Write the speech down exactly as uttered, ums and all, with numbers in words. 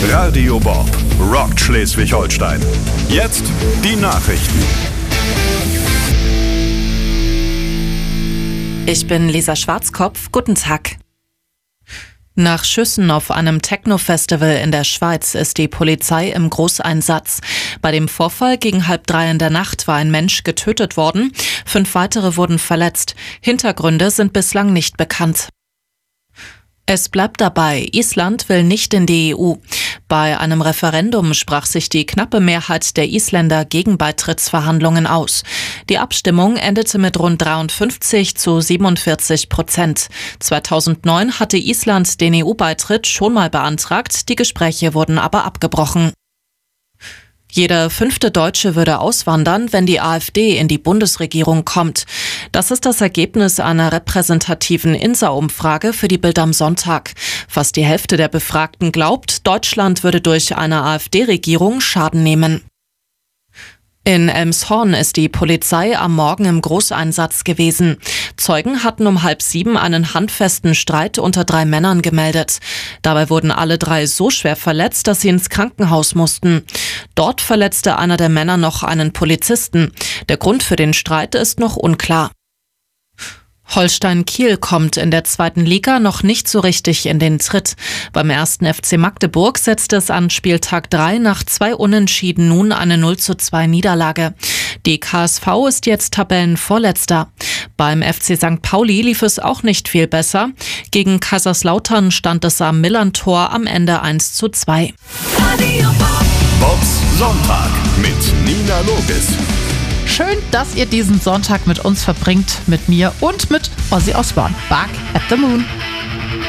Radio Bob rockt Schleswig-Holstein. Jetzt die Nachrichten. Ich bin Lisa Schwarzkopf. Guten Tag. Nach Schüssen auf einem Techno-Festival in der Schweiz ist die Polizei im Großeinsatz. Bei dem Vorfall gegen halb drei in der Nacht war ein Mensch getötet worden. Fünf weitere wurden verletzt. Hintergründe sind bislang nicht bekannt. Es bleibt dabei, Island will nicht in die E U. Bei einem Referendum sprach sich die knappe Mehrheit der Isländer gegen Beitrittsverhandlungen aus. Die Abstimmung endete mit rund dreiundfünfzig zu siebenundvierzig Prozent. zweitausendneun hatte Island den E U-Beitritt schon mal beantragt, die Gespräche wurden aber abgebrochen. Jeder fünfte Deutsche würde auswandern, wenn die AfD in die Bundesregierung kommt. Das ist das Ergebnis einer repräsentativen I N S A-Umfrage für die Bild am Sonntag. Fast die Hälfte der Befragten glaubt, Deutschland würde durch eine AfD-Regierung Schaden nehmen. In Elmshorn ist die Polizei am Morgen im Großeinsatz gewesen. Zeugen hatten um halb sieben einen handfesten Streit unter drei Männern gemeldet. Dabei wurden alle drei so schwer verletzt, dass sie ins Krankenhaus mussten. Dort verletzte einer der Männer noch einen Polizisten. Der Grund für den Streit ist noch unklar. Holstein Kiel kommt in der zweiten Liga noch nicht so richtig in den Tritt. Beim ersten F C Magdeburg setzte es an Spieltag drei nach zwei Unentschieden nun eine null zu zwei Niederlage. Die K S V ist jetzt Tabellenvorletzter. Beim F C Sankt Pauli lief es auch nicht viel besser. Gegen Kaiserslautern stand es am Millantor am Ende eins zu zwei. Bobs Sonntag mit Nina Logis. Schön, dass ihr diesen Sonntag mit uns verbringt, mit mir und mit Ozzy Osbourne. Back at the Moon.